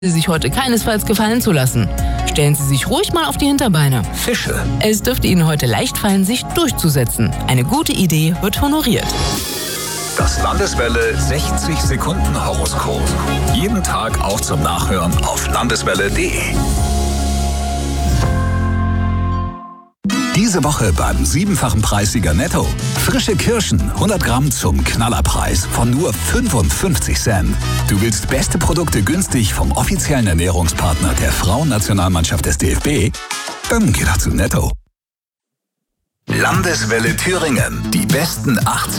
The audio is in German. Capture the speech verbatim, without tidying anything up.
Sie sich heute keinesfalls gefallen zu lassen. Stellen Sie sich ruhig mal auf die Hinterbeine. Fische. Es dürfte Ihnen heute leicht fallen, sich durchzusetzen. Eine gute Idee wird honoriert. Das Landeswelle sechzig Sekunden Horoskop. Jeden Tag auch zum Nachhören auf landeswelle punkt de. Diese Woche beim siebenfachen Preissieger Netto. Frische Kirschen, hundert Gramm zum Knallerpreis von nur fünfundfünfzig Cent. Du willst beste Produkte günstig vom offiziellen Ernährungspartner der Frauennationalmannschaft des D F B? Dann geh doch zu Netto. Landeswelle Thüringen. Die besten achtzig